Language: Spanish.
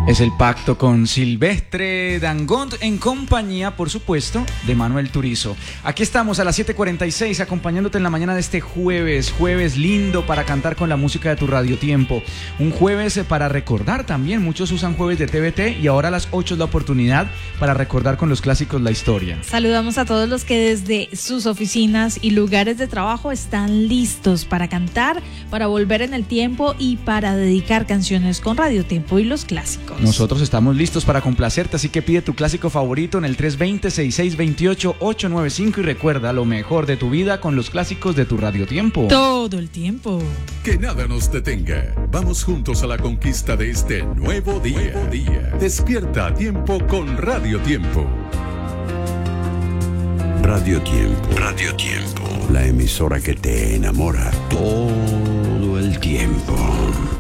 Es el pacto con Silvestre Dangond en compañía, por supuesto, de Manuel Turizo. Aquí estamos a las 7:46 acompañándote en la mañana de este jueves lindo para cantar con la música de tu radiotiempo. Un jueves para recordar también, muchos usan jueves de TVT y ahora a las 8 es la oportunidad para recordar con los clásicos la historia. Saludamos a todos los que desde sus oficinas y lugares de trabajo están listos para cantar, para volver en el tiempo y para dedicar canciones con radiotiempo y los clásicos. Nosotros estamos listos para complacerte, así que pide tu clásico favorito en el 320-6628-895 y recuerda lo mejor de tu vida con los clásicos de tu radiotiempo. Todo el tiempo. Que nada nos detenga. Vamos juntos a la conquista de este nuevo día. Despierta a tiempo con Radio Tiempo. Radio Tiempo. La emisora que te enamora todo el tiempo.